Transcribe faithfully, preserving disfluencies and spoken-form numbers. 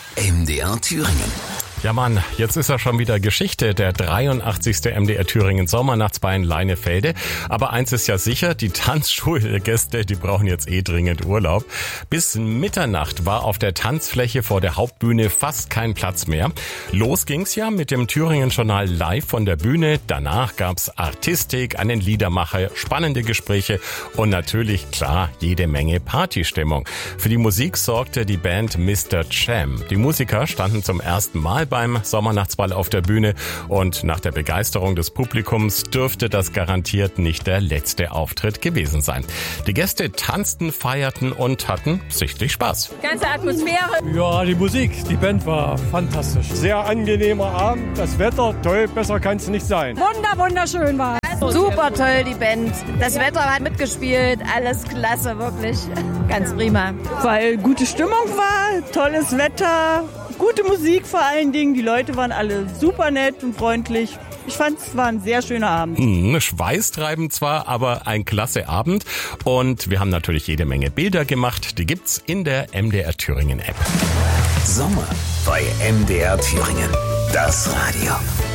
M D R Thüringen. Ja Mann, jetzt ist ja schon wieder Geschichte, der dreiundachtzigste M D R Thüringen Sommernachtsball in Leinefelde. Aber eins ist ja sicher, die Tanzschulgäste, die brauchen jetzt eh dringend Urlaub. Bis Mitternacht war auf der Tanzfläche vor der Hauptbühne fast kein Platz mehr. Los ging's ja mit dem Thüringen-Journal live von der Bühne. Danach gab's Artistik, einen Liedermacher, spannende Gespräche und natürlich, klar, jede Menge Partystimmung. Für die Musik sorgte die Band Mister Cham. Die Musiker standen zum ersten Mal beim Sommernachtsball auf der Bühne und nach der Begeisterung des Publikums dürfte das garantiert nicht der letzte Auftritt gewesen sein. Die Gäste tanzten, feierten und hatten sichtlich Spaß. Ganze Atmosphäre. Ja, die Musik, die Band war fantastisch. Sehr angenehmer Abend, das Wetter toll, besser kann es nicht sein. Wunder, wunderschön war es. Super toll, die Band. Das Wetter hat mitgespielt, alles klasse, wirklich. Ganz prima. Weil gute Stimmung war, tolles Wetter, gute Musik vor allen Dingen. Die Leute waren alle super nett und freundlich. Ich fand, es war ein sehr schöner Abend. Hm, schweißtreibend zwar, aber ein klasse Abend. Und wir haben natürlich jede Menge Bilder gemacht. Die gibt's in der M D R Thüringen App. Sommer bei M D R Thüringen. Das Radio.